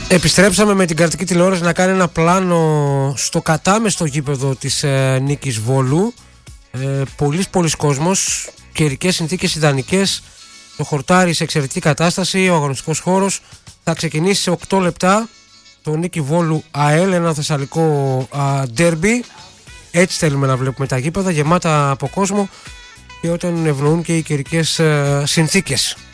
Επιστρέψαμε με την κρατική τηλεόραση να κάνει ένα πλάνο στο κατάμεστο γήπεδο της Νίκης Βόλου. Πολύς κόσμος, καιρικές συνθήκες ιδανικές, το χορτάρι σε εξαιρετική κατάσταση, ο αγωνιστικός χώρος θα ξεκινήσει σε 8 λεπτά. Το Νίκη Βόλου ΑΕΛ, ένα θεσσαλικό ντέρμπι. Έτσι θέλουμε να βλέπουμε τα γήπεδα, γεμάτα από κόσμο και όταν ευνοούν και οι καιρικές συνθήκες.